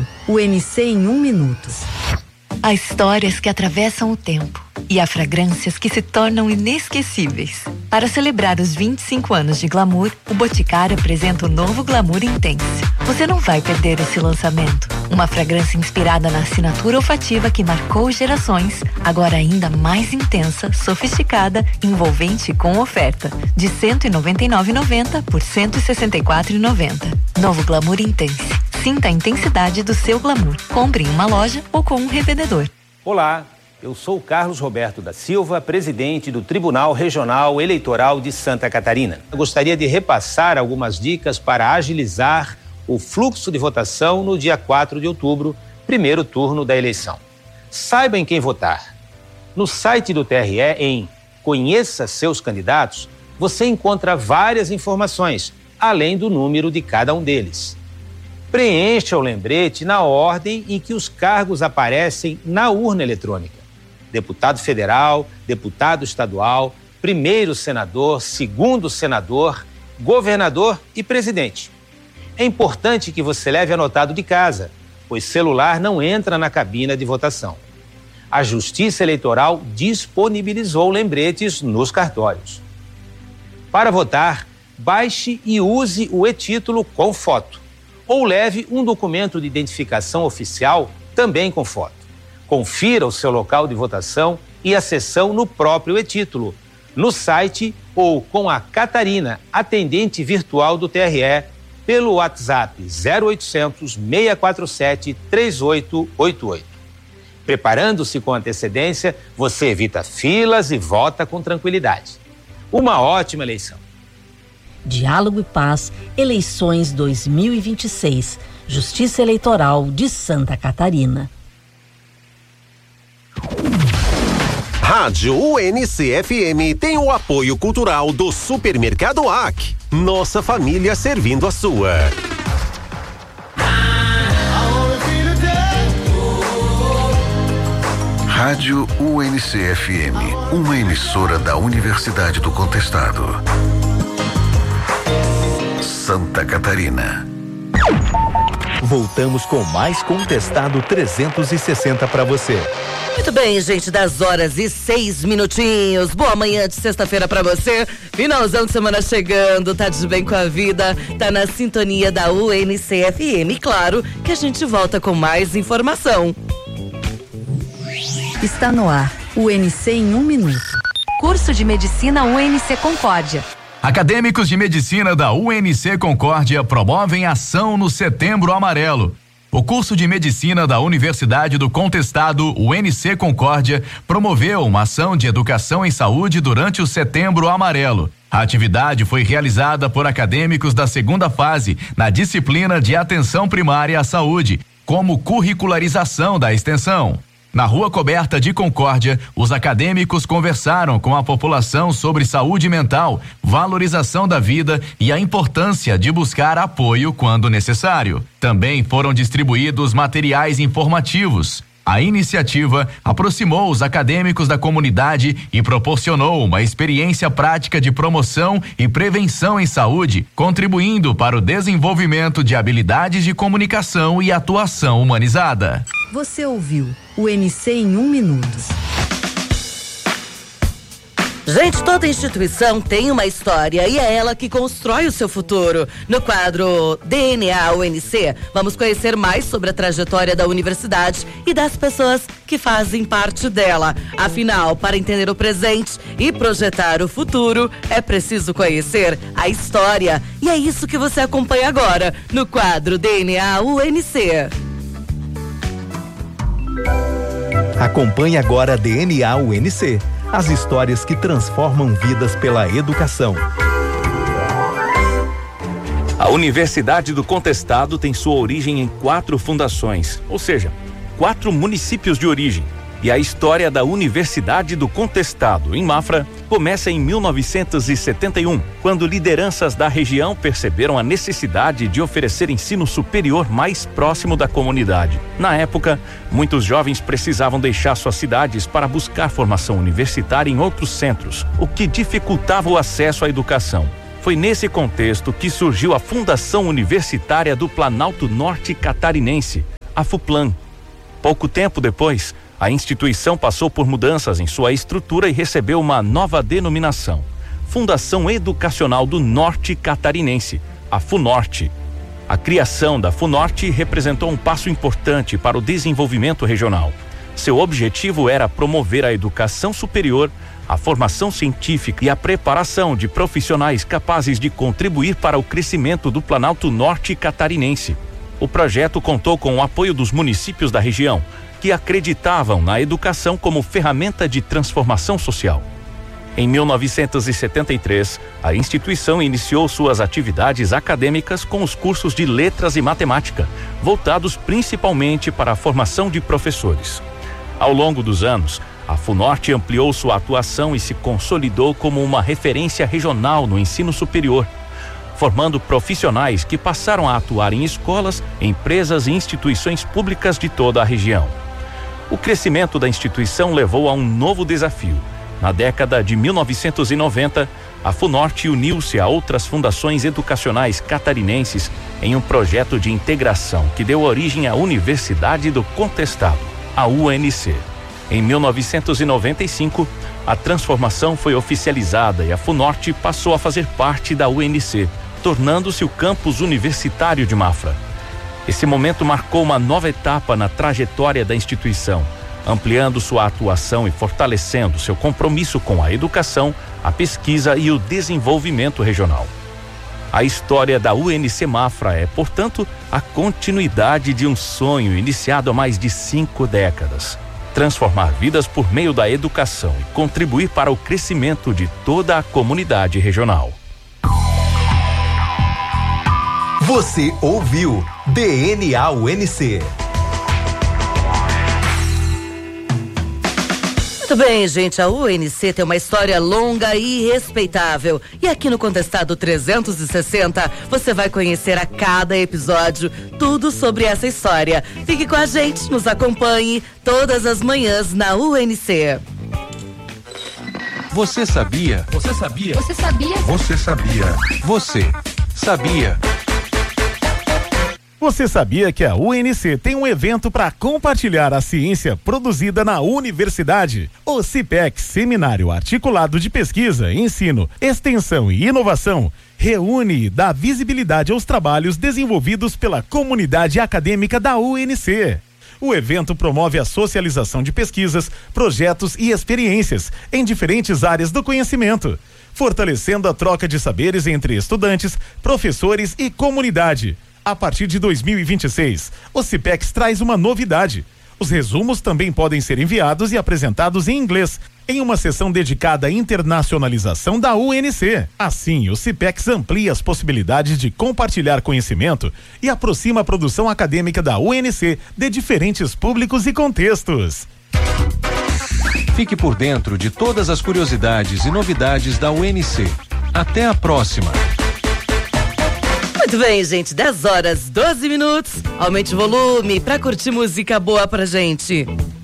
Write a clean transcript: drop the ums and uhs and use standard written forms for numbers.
UNC em 1 minuto. Há histórias que atravessam o tempo e há fragrâncias que se tornam inesquecíveis. Para celebrar os 25 anos de Glamour, o Boticário apresenta o novo Glamour Intense. Você não vai perder esse lançamento. Uma fragrância inspirada na assinatura olfativa que marcou gerações, agora ainda mais intensa, sofisticada, envolvente e com oferta. De R$ 199,90 por R$ 164,90. Novo Glamour Intense. Sinta a intensidade do seu glamour. Compre em uma loja ou com um revendedor. Olá, eu sou Carlos Roberto da Silva, presidente do Tribunal Regional Eleitoral de Santa Catarina. Eu gostaria de repassar algumas dicas para agilizar o fluxo de votação no dia 4 de outubro, primeiro turno da eleição. Saiba em quem votar. No site do TRE, em Conheça Seus Candidatos, você encontra várias informações, além do número de cada um deles. Preencha o lembrete na ordem em que os cargos aparecem na urna eletrônica. Deputado federal, deputado estadual, primeiro senador, segundo senador, governador e presidente. É importante que você leve anotado de casa, pois celular não entra na cabina de votação. A Justiça Eleitoral disponibilizou lembretes nos cartórios. Para votar, baixe e use o e-título com foto. Ou leve um documento de identificação oficial também com foto. Confira o seu local de votação e a sessão no próprio e-título, no site ou com a Catarina, atendente virtual do TRE, pelo WhatsApp 0800 647 3888. Preparando-se com antecedência, você evita filas e vota com tranquilidade. Uma ótima eleição. Diálogo e Paz, eleições 2026, Justiça Eleitoral de Santa Catarina. Rádio UNC-FM tem o apoio cultural do Supermercado AC. Nossa família servindo a sua. Rádio UNC-FM, uma emissora da Universidade do Contestado. Santa Catarina. Voltamos com mais Contestado 360 para você. Muito bem, gente, 10h06. Boa manhã de sexta-feira pra você. Finalzão de semana chegando, tá de bem com a vida, tá na sintonia da UNC-FM. E claro que a gente volta com mais informação. Está no ar, UNC em 1 minuto. Curso de Medicina UNC Concórdia. Acadêmicos de Medicina da UNC Concórdia promovem ação no Setembro Amarelo. O curso de Medicina da Universidade do Contestado, UNC Concórdia, promoveu uma ação de educação em saúde durante o Setembro Amarelo. A atividade foi realizada por acadêmicos da segunda fase, na disciplina de Atenção Primária à Saúde, como curricularização da extensão. Na Rua Coberta de Concórdia, os acadêmicos conversaram com a população sobre saúde mental, valorização da vida e a importância de buscar apoio quando necessário. Também foram distribuídos materiais informativos. A iniciativa aproximou os acadêmicos da comunidade e proporcionou uma experiência prática de promoção e prevenção em saúde, contribuindo para o desenvolvimento de habilidades de comunicação e atuação humanizada. Você ouviu UNC em 1 minuto. Gente, toda instituição tem uma história e é ela que constrói o seu futuro. No quadro DNA UNC, vamos conhecer mais sobre a trajetória da universidade e das pessoas que fazem parte dela. Afinal, para entender o presente e projetar o futuro, é preciso conhecer a história. E é isso que você acompanha agora no quadro DNA UNC. Acompanhe agora DNA UNC. As histórias que transformam vidas pela educação. A Universidade do Contestado tem sua origem em 4 fundações, ou seja, 4 municípios de origem. E a história da Universidade do Contestado, em Mafra, começa em 1971, quando lideranças da região perceberam a necessidade de oferecer ensino superior mais próximo da comunidade. Na época, muitos jovens precisavam deixar suas cidades para buscar formação universitária em outros centros, o que dificultava o acesso à educação. Foi nesse contexto que surgiu a Fundação Universitária do Planalto Norte Catarinense, a FUPLAN. Pouco tempo depois, a instituição passou por mudanças em sua estrutura e recebeu uma nova denominação: Fundação Educacional do Norte Catarinense, a FUNORTE. A criação da FUNORTE representou um passo importante para o desenvolvimento regional. Seu objetivo era promover a educação superior, a formação científica e a preparação de profissionais capazes de contribuir para o crescimento do Planalto Norte Catarinense. O projeto contou com o apoio dos municípios da região, que acreditavam na educação como ferramenta de transformação social. Em 1973, a instituição iniciou suas atividades acadêmicas com os cursos de Letras e Matemática, voltados principalmente para a formação de professores. Ao longo dos anos, a FUNORTE ampliou sua atuação e se consolidou como uma referência regional no ensino superior, formando profissionais que passaram a atuar em escolas, empresas e instituições públicas de toda a região. O crescimento da instituição levou a um novo desafio. Na década de 1990, a FUNORTE uniu-se a outras fundações educacionais catarinenses em um projeto de integração que deu origem à Universidade do Contestado, a UNC. Em 1995, a transformação foi oficializada e a FUNORTE passou a fazer parte da UNC, tornando-se o campus universitário de Mafra. Esse momento marcou uma nova etapa na trajetória da instituição, ampliando sua atuação e fortalecendo seu compromisso com a educação, a pesquisa e o desenvolvimento regional. A história da UNC Mafra é, portanto, a continuidade de um sonho iniciado há mais de 5 décadas. Transformar vidas por meio da educação e contribuir para o crescimento de toda a comunidade regional. Você ouviu DNA UNC. Muito bem, gente, a UNC tem uma história longa e respeitável. E aqui no Contestado 360, você vai conhecer a cada episódio tudo sobre essa história. Fique com a gente, nos acompanhe todas as manhãs na UNC. Você sabia? Você sabia? Você sabia? Você sabia? Você sabia? Você sabia que a UNC tem um evento para compartilhar a ciência produzida na universidade? O CIPEC, Seminário Articulado de Pesquisa, Ensino, Extensão e Inovação, reúne e dá visibilidade aos trabalhos desenvolvidos pela comunidade acadêmica da UNC. O evento promove a socialização de pesquisas, projetos e experiências em diferentes áreas do conhecimento, fortalecendo a troca de saberes entre estudantes, professores e comunidade. A partir de 2026, o CIPEX traz uma novidade. Os resumos também podem ser enviados e apresentados em inglês, em uma sessão dedicada à internacionalização da UNC. Assim, o CIPEX amplia as possibilidades de compartilhar conhecimento e aproxima a produção acadêmica da UNC de diferentes públicos e contextos. Fique por dentro de todas as curiosidades e novidades da UNC. Até a próxima! Muito bem, gente, 10 horas, 12 minutos. Aumente o volume pra curtir música boa pra gente.